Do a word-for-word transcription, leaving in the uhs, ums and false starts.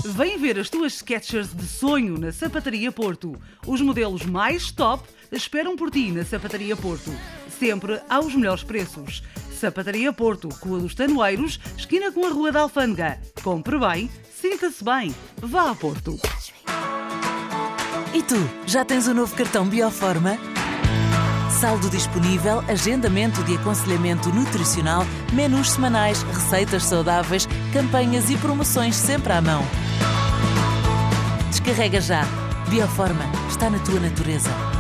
Vem ver as tuas Skechers de sonho na Sapataria Porto. Os modelos mais top esperam por ti na Sapataria Porto. Sempre aos melhores preços. Sapataria Porto, Rua dos Tanoeiros, esquina com a Rua da Alfândega. Compre bem, sinta-se bem. Vá a Porto. E tu, já tens o novo cartão Bioforma? Saldo disponível, agendamento de aconselhamento nutricional, menus semanais, receitas saudáveis, campanhas e promoções sempre à mão. Descarrega já. Bioforma está na tua natureza.